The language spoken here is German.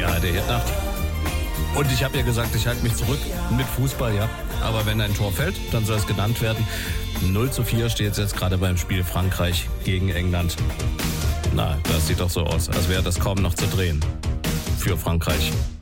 Ja, der Hitnacht. Und ich habe ja gesagt, ich halte mich zurück mit Fußball, ja. Aber wenn ein Tor fällt, dann soll es genannt werden. 0:4 steht es jetzt gerade beim Spiel Frankreich gegen England. Na, das sieht doch so aus, als wäre das kaum noch zu drehen für Frankreich.